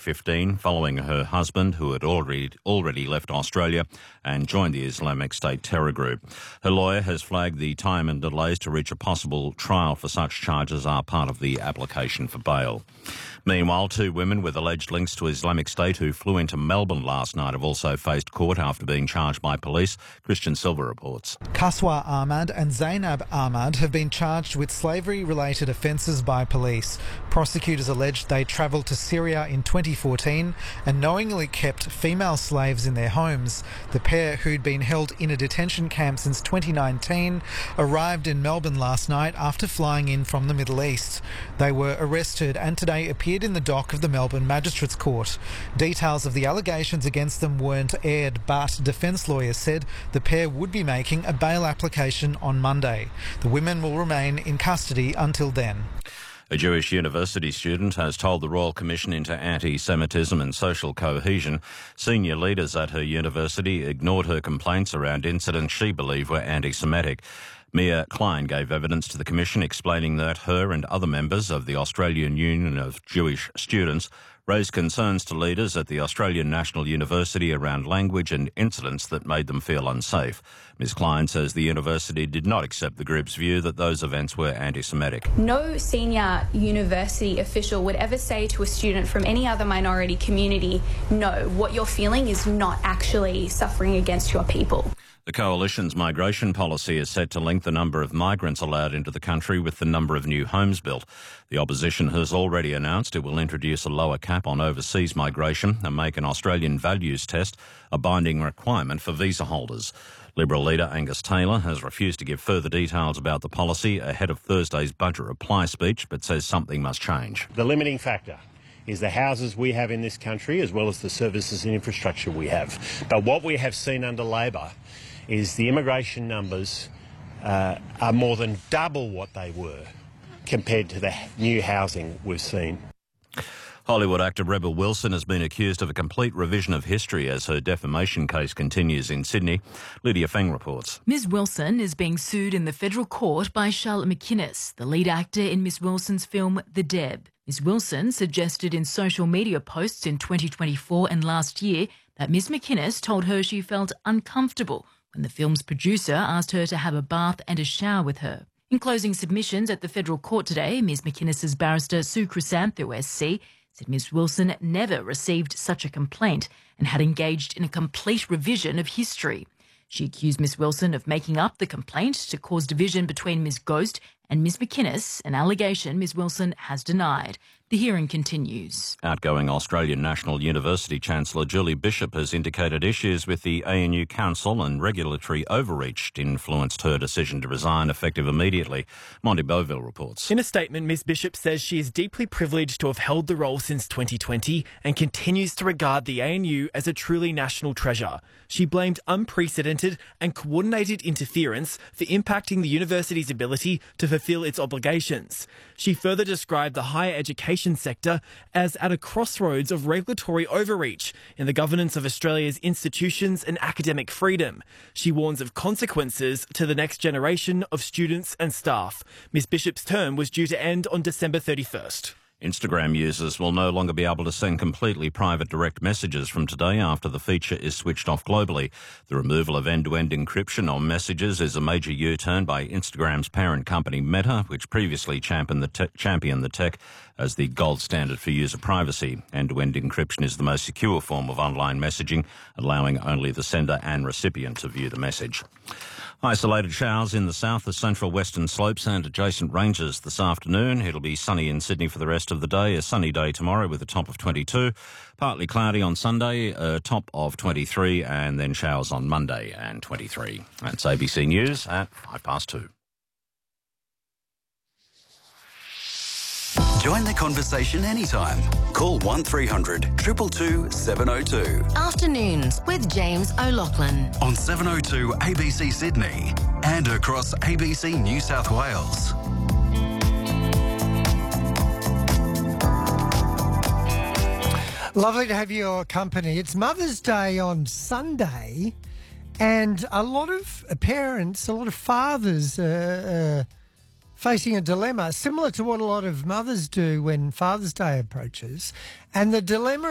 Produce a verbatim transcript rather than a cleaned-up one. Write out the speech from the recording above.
fifteen, following her husband, who had already already left Australia and joined the Islamic State terror group. Her lawyer has flagged the time and delays to reach a possible trial for such charges are part of the application for bail. Meanwhile, two women with alleged links to Islamic State who flew into Melbourne last night have also faced court after being charged by police. Christian Silver reports. Kaswa Ahmad and Zainab Ahmad have been charged with slavery-related offences by police. Prosecutors alleged they travelled to Syria in twenty fourteen and knowingly kept female slaves in their homes. The pair, who'd been held in a detention camp since twenty nineteen, arrived in Melbourne last night after flying in from the Middle East. They were arrested and today appeared in the dock of the Melbourne Magistrates Court. Details of the allegations against them weren't aired, but defence lawyers said the pair would be making a bail application on Monday. The women will remain in custody until then. A Jewish university student has told the Royal Commission into Anti-Semitism and Social Cohesion senior leaders at her university ignored her complaints around incidents she believed were anti-Semitic. Mia Klein gave evidence to the Commission explaining that her and other members of the Australian Union of Jewish Students raised concerns to leaders at the Australian National University around language and incidents that made them feel unsafe. Miz Klein says the university did not accept the group's view that those events were anti-Semitic. No senior university official would ever say to a student from any other minority community, no, what you're feeling is not actually suffering against your people. The Coalition's migration policy is set to link the number of migrants allowed into the country with the number of new homes built. The opposition has already announced it will introduce a lower cap on overseas migration and make an Australian values test a binding requirement for visa holders. Liberal leader Angus Taylor has refused to give further details about the policy ahead of Thursday's budget reply speech, but says something must change. The limiting factor is the houses we have in this country as well as the services and infrastructure we have. But what we have seen under Labor is the immigration numbers uh, are more than double what they were compared to the new housing we've seen. Hollywood actor Rebel Wilson has been accused of a complete revision of history as her defamation case continues in Sydney. Lydia Feng reports. Miz Wilson is being sued in the federal court by Charlotte McInnes, the lead actor in Miss Wilson's film The Deb. Miz Wilson suggested in social media posts in twenty twenty-four and last year that Miss McInnes told her she felt uncomfortable when the film's producer asked her to have a bath and a shower with her. In closing submissions at the federal court today, Miz McInnes's barrister Sue Crisantho S C said Miz Wilson never received such a complaint and had engaged in a complete revision of history. She accused Miz Wilson of making up the complaint to cause division between Miz Ghost and Miz McInnes, an allegation Miz Wilson has denied. The hearing continues. Outgoing Australian National University Chancellor Julie Bishop has indicated issues with the A N U Council and regulatory overreach influenced her decision to resign effective immediately. Monty Beauville reports. In a statement, Miz Bishop says she is deeply privileged to have held the role since twenty twenty and continues to regard the A N U as a truly national treasure. She blamed unprecedented and coordinated interference for impacting the university's ability to fulfil its obligations. She further described the higher education sector as at a crossroads of regulatory overreach in the governance of Australia's institutions and academic freedom. She warns of consequences to the next generation of students and staff. Miz Bishop's term was due to end on December thirty-first. Instagram users will no longer be able to send completely private direct messages from today after the feature is switched off globally. The removal of end-to-end encryption on messages is a major U-turn by Instagram's parent company Meta, which previously championed the, te- championed the tech as the gold standard for user privacy. End-to-end encryption is the most secure form of online messaging, allowing only the sender and recipient to view the message. Isolated showers in the south, the central western slopes and adjacent ranges this afternoon. It'll be sunny in Sydney for the rest of the day. A sunny day tomorrow with a top of twenty-two. Partly cloudy on Sunday, a top of twenty-three, and then showers on Monday and twenty-three. That's A B C News at five past two. Join the conversation anytime. Call one three hundred two two two seven oh two. Afternoons with James O'Loughlin. On seven oh two A B C Sydney and across A B C New South Wales. Lovely to have your company. It's Mother's Day on Sunday, and a lot of parents, a lot of fathers are uh, facing a dilemma similar to what a lot of mothers do when Father's Day approaches. And the dilemma